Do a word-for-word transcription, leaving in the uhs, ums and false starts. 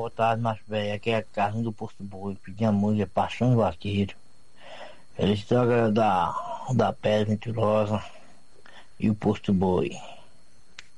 Otávio Macho Velho, aqui é a carne do Posto Boi, pedindo a música Paixão Vaqueiro. Ela história da, da Pedra Mentirosa e o Posto Boi.